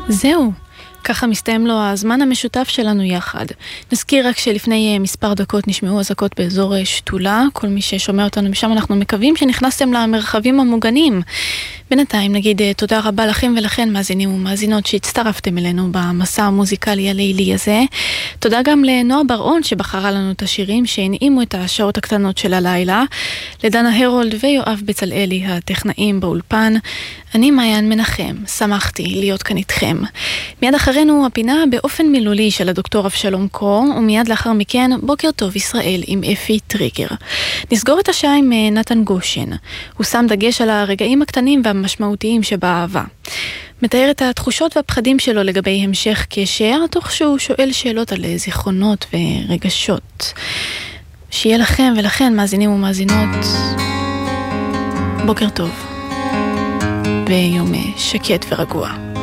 זהו, ככה מסתיים לו הזמן המשותף שלנו יחד. נזכיר רק שלפני מספר דקות נשמעו אזעקות באזור שתולה. כל מי ששומע אותנו משם, אנחנו מקווים שנכנסתם למרחבים המוגנים. בינתיים נגיד תודה רבה לכם ולכן מאזינים ומאזינות שהצטרפתם אלינו במסע המוזיקלי הלילי הזה. תודה גם לנועה ברעון שבחרה לנו את השירים שהנעימו את השעות הקטנות של הלילה. לדנה הרולד ויואב בצלאלי הטכנאים באולפן. אני מעיין מנחם, שמחתי להיות כאן איתכם. מיד אחרינו הפינה באופן מילולי של הדוקטור אבשלום קור, ומיד לאחר מכן בוקר טוב ישראל עם אפי טריגר. נסגור את השעה עם נתן גושן. הוא שם דגש על הרגעים הקטנים והמשמעותיים שבאהבה. מתאר את התחושות והפחדים שלו לגבי המשך קשר, תוך שהוא שואל שאלות על זיכרונות ורגשות. שיהיה לכם ולכן מאזינים ומאזינות בוקר טוב ויום שקט ורגוע.